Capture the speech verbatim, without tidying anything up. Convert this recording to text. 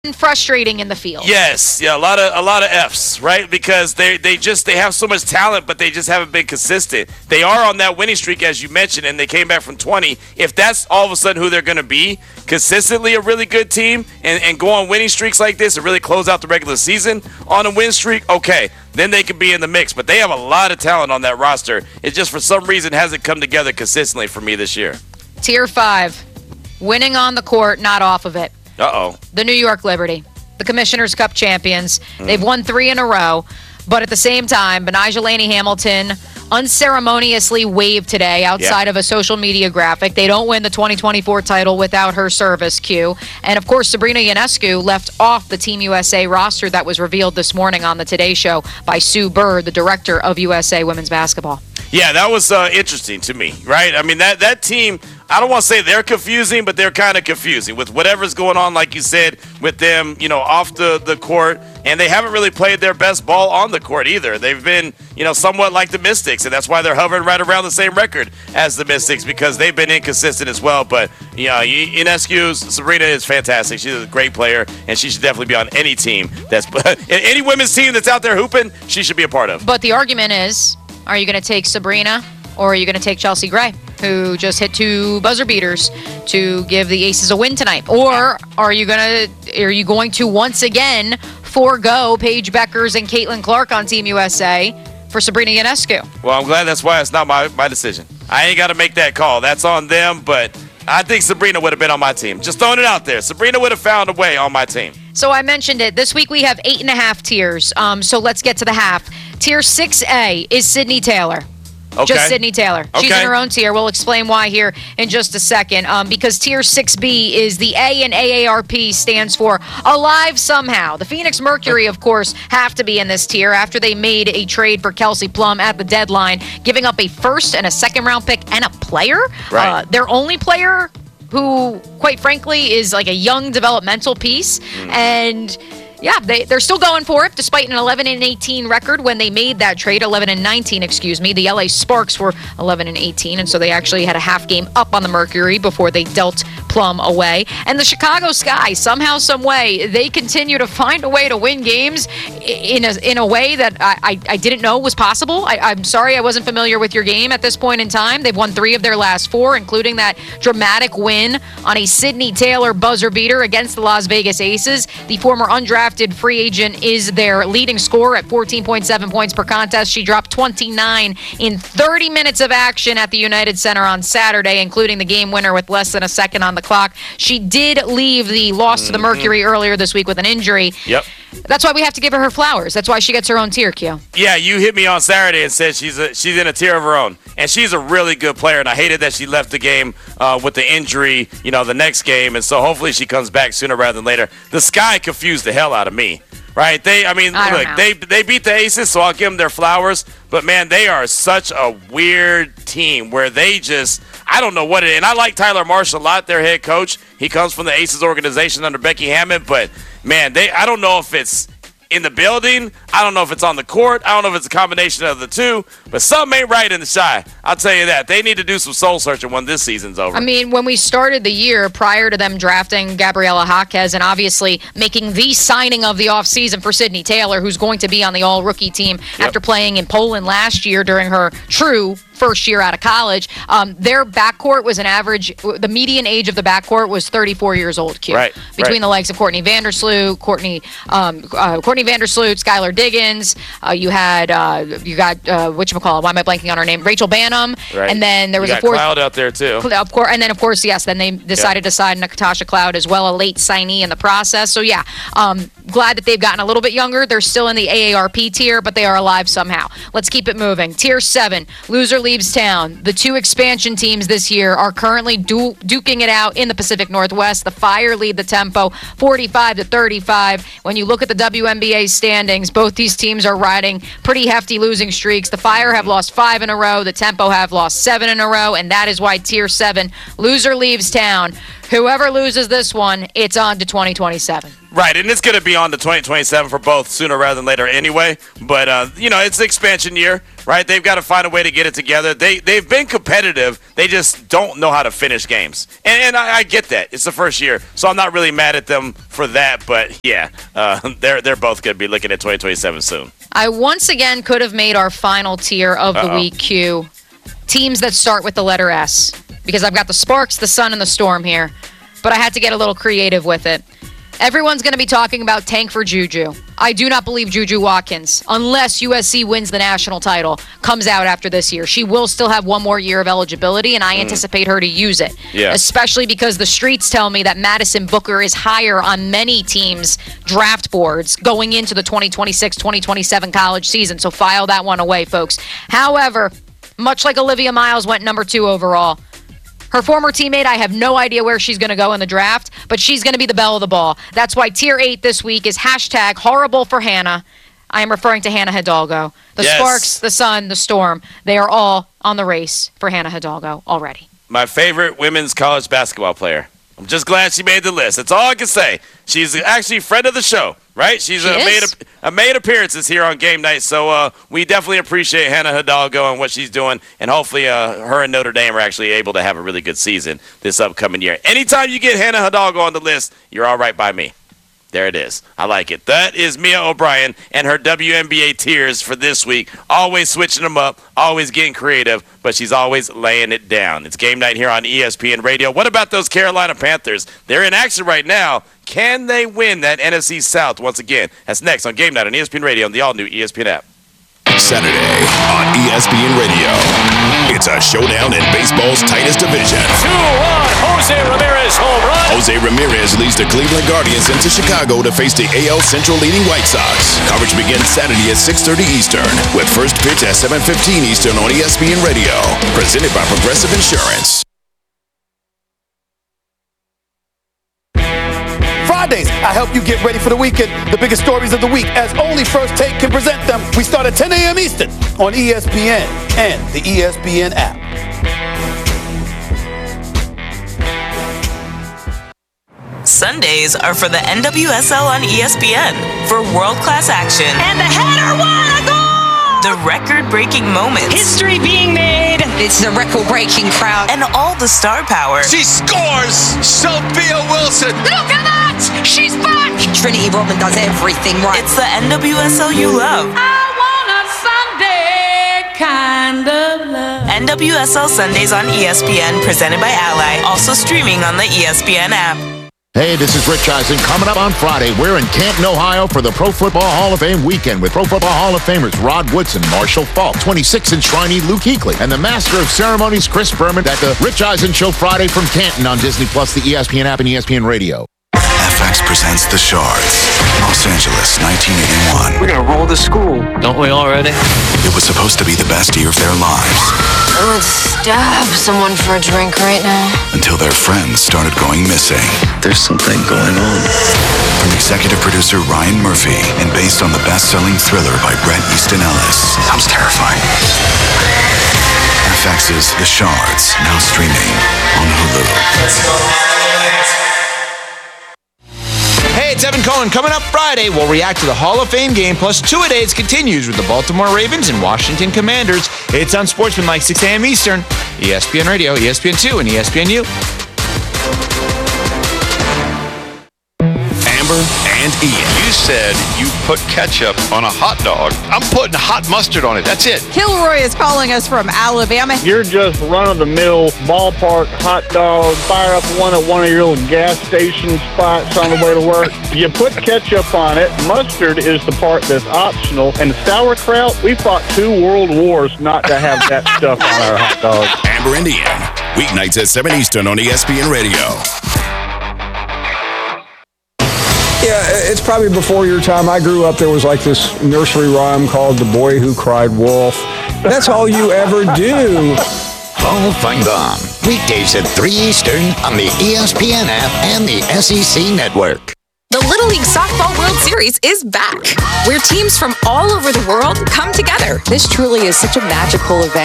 frustrating in the field. Yes, yeah, a lot of a lot of F's, right? Because they they just they have so much talent, but they just haven't been consistent. They are on that winning streak, as you mentioned, and they came back from twenty. If that's all of a sudden who they're going to be, consistently a really good team, and, and go on winning streaks like this and really close out the regular season on a win streak, okay, then they could be in the mix. But they have a lot of talent on that roster. It just for some reason hasn't come together consistently for me this year. Tier five, winning on the court, not off of it. Uh-oh. The New York Liberty, the Commissioner's Cup champions. Mm. They've won three in a row, but at the same time, Benijah Laney Hamilton unceremoniously waved today outside yeah. of a social media graphic. They don't win the twenty twenty-four title without her service, Q. And, of course, Sabrina Ionescu left off the Team U S A roster that was revealed this morning on the Today Show by Sue Bird, the director of U S A Women's Basketball. Yeah, that was uh, interesting to me, right? I mean, that, that team, I don't want to say they're confusing, but they're kind of confusing with whatever's going on, like you said, with them, you know, off the, the court. And they haven't really played their best ball on the court either. They've been, you know, somewhat like the Mystics, and that's why they're hovering right around the same record as the Mystics, because they've been inconsistent as well. But, you know, Ionescu, Sabrina is fantastic. She's a great player, and she should definitely be on any team that's any women's team that's out there hooping, she should be a part of. But the argument is, are you going to take Sabrina or are you going to take Chelsea Gray, who just hit two buzzer beaters to give the Aces a win tonight? Or are you going to are you going to once again forego Paige Beckers and Caitlin Clark on Team U S A for Sabrina Ionescu? Well, I'm glad that's why it's not my, my decision. I ain't got to make that call. That's on them, but I think Sabrina would have been on my team. Just throwing it out there. Sabrina would have found a way on my team. So I mentioned it. This week we have eight and a half tiers. Um, so let's get to the half. Tier six A is Sydney Taylor. Okay. Just Sydney Taylor. Okay. She's in her own tier. We'll explain why here in just a second. Um, because Tier six B is the A, and A A R P stands for Alive Somehow. The Phoenix Mercury, of course, have to be in this tier after they made a trade for Kelsey Plum at the deadline, giving up a first and a second round pick and a player. Right. Uh, their only player who, quite frankly, is like a young developmental piece. Mm. And yeah, they, they're still going for it, despite an eleven and eighteen record when they made that trade. eleven and nineteen, excuse me. The L A Sparks were eleven and eighteen, and so they actually had a half game up on the Mercury before they dealt Plum away. And the Chicago Sky, somehow, some way, they continue to find a way to win games in a, in a way that I, I, I didn't know was possible. I, I'm sorry I wasn't familiar with your game at this point in time. They've won three of their last four, including that dramatic win on a Sydney Taylor buzzer beater against the Las Vegas Aces. The former undrafted free agent is their leading scorer at fourteen point seven points per contest. She dropped twenty-nine in thirty minutes of action at the United Center on Saturday, including the game winner with less than a second on the clock. She did leave the loss mm-hmm. to the Mercury earlier this week with an injury. Yep. That's why we have to give her her flowers. That's why she gets her own tier, Q. Yeah, you hit me on Saturday and said she's a, she's in a tier of her own. And she's a really good player, and I hated that she left the game uh, with the injury, you know, the next game. And so hopefully she comes back sooner rather than later. The Sky confused the hell out of me, right? They, I mean, I look, they they beat the Aces, so I'll give them their flowers. But, man, they are such a weird team where they just – I don't know what it is. And I like Tyler Marsh a lot, their head coach. He comes from the Aces organization under Becky Hammond. But, man, they I don't know if it's in the building. I don't know if it's on the court. I don't know if it's a combination of the two. But something ain't right in the Shy. I'll tell you that. They need to do some soul searching when this season's over. I mean, when we started the year, prior to them drafting Gabriela Jaquez and obviously making the signing of the offseason for Sydney Taylor, who's going to be on the all-rookie team yep. after playing in Poland last year during her true first year out of college, um, their backcourt was an average, the median age of the backcourt was thirty-four years old, Q. Right, Between right. the likes of Courtney Vandersloot, Courtney, um, uh, Courtney Vandersloot, Skylar Diggins, uh, you had, uh, you got, uh, whatchamacallit, why am I blanking on her name? Rachel Banham, right. and then there was you a got fourth. Cloud out there, too. Of course, and then, of course, yes, then they decided yep. to sign Natasha Cloud as well, a late signee in the process. So, yeah, um, glad that they've gotten a little bit younger. They're still in the A A R P tier, but they are alive somehow. Let's keep it moving. Tier seven, loser leaves town. The two expansion teams this year are currently du- duking it out in the Pacific Northwest. The Fire lead the tempo forty-five to thirty-five. When you look at the W N B A standings, both these teams are riding pretty hefty losing streaks. The Fire have lost five in a row. The Tempo Campo have lost seven in a row, and that is why Tier seven loser leaves town. Whoever loses this one, it's on to twenty twenty-seven. Right, and it's going to be on to twenty twenty-seven for both sooner rather than later anyway. But, uh, you know, it's an expansion year, right? They've got to find a way to get it together. They, they've been competitive. They just don't know how to finish games. And, and I, I get that. It's the first year, so I'm not really mad at them for that. But, yeah, uh, they're, they're both going to be looking at twenty twenty-seven soon. I once again could have made our final tier of the Uh-oh. week, Q. Teams that start with the letter S. Because I've got the Sparks, the Sun, and the Storm here. But I had to get a little creative with it. Everyone's going to be talking about tank for Juju. I do not believe Juju Watkins, unless U S C wins the national title, comes out after this year. She will still have one more year of eligibility, and I mm. anticipate her to use it. Yeah. Especially because the streets tell me that Madison Booker is higher on many teams' draft boards going into the twenty twenty-six twenty twenty-seven college season. So file that one away, folks. However, much like Olivia Miles went number two overall, her former teammate, I have no idea where she's going to go in the draft, but she's going to be the belle of the ball. That's why Tier eight this week is hashtag horrible for Hannah. I am referring to Hannah Hidalgo. The Yes. Sparks, the Sun, the Storm, they are all on the race for Hannah Hidalgo already. My favorite women's college basketball player. I'm just glad she made the list. That's all I can say. She's actually a friend of the show, right? She's She uh, made, is. a, uh, made appearances here on game night, so uh, we definitely appreciate Hannah Hidalgo and what she's doing, and hopefully uh, her and Notre Dame are actually able to have a really good season this upcoming year. Anytime you get Hannah Hidalgo on the list, you're all right by me. There it is. I like it. That is Mia O'Brien and her W N B A tiers for this week. Always switching them up, always getting creative, but she's always laying it down. It's game night here on E S P N Radio. What about those Carolina Panthers? They're in action right now. Can they win that N F C South once again? That's next on Game Night on E S P N Radio and the all-new E S P N app. Saturday on E S P N Radio. It's a showdown in baseball's tightest division. two one, Jose Ramirez home run. Jose Ramirez leads the Cleveland Guardians into Chicago to face the A L Central leading White Sox. Coverage begins Saturday at six thirty Eastern with first pitch at seven fifteen Eastern on E S P N Radio. Presented by Progressive Insurance. Fridays, I help you get ready for the weekend. The biggest stories of the week, as only First Take can present them. We start at ten a.m. Eastern on E S P N and the E S P N app. Sundays are for the N W S L on E S P N for world-class action. And the header won a goal! The record-breaking moments. History being made. It's a record-breaking crowd. And all the star power. She scores! Sophia Wilson! Look at that! She's back! Trinity Rodman does everything right. It's the N W S L you love. I want a Sunday kind of love. N W S L Sundays on E S P N, presented by Ally. Also streaming on the E S P N app. Hey, this is Rich Eisen. Coming up on Friday, we're in Canton, Ohio for the Pro Football Hall of Fame weekend with Pro Football Hall of Famers Rod Woodson, Marshall Falk, twenty-six enshrinee Luke Kuechly, and the Master of Ceremonies Chris Berman at the Rich Eisen Show Friday from Canton on Disney Plus, the E S P N app, and E S P N Radio. F X presents The Shards, Los Angeles, nineteen eighty-one. We're gonna roll the school, don't we already? It was supposed to be the best year of their lives I would stab someone for a drink right now. until their friends started going missing. There's something going on. From executive producer Ryan Murphy and based on the best-selling thriller by Bret Easton Ellis. Sounds terrifying. F X's The Shards, now streaming on Hulu. Hey, it's Evan Cohen. Coming up Friday, we'll react to the Hall of Fame game, plus two-a-days continues with the Baltimore Ravens and Washington Commanders. It's on Sportsmanlike, six a.m. Eastern. E S P N Radio, E S P N two, and E S P N U. Amber and Ian. You said you put ketchup on a hot dog. I'm putting hot mustard on it. That's it. Kilroy is calling us from Alabama. You're just run-of-the-mill ballpark hot dog. Fire up one at one of your little gas station spots on the way to work. You put ketchup on it. Mustard is the part that's optional. And sauerkraut, we fought two world wars not to have that stuff on our hot dogs. Amber and Ian. Weeknights at seven Eastern on E S P N Radio. Yeah, it's probably before your time. I grew up, there was like this nursery rhyme called The Boy Who Cried Wolf. That's all you ever do. Hall Fun Gone. Weekdays at three Eastern on the E S P N app and the S E C Network. The Little League Softball World Series is back, where teams from all over the world come together. This truly is such a magical event.